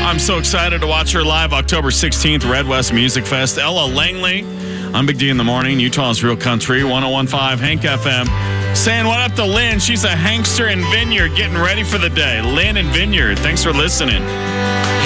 I'm so excited to watch her live October 16th, Red West Music Fest. Ella Langley, I'm Big D in the morning, Utah's Real Country, 101.5 Hank FM. Saying what up to Lynn. She's a Hankster in Vineyard getting ready for the day. Lynn and Vineyard, thanks for listening.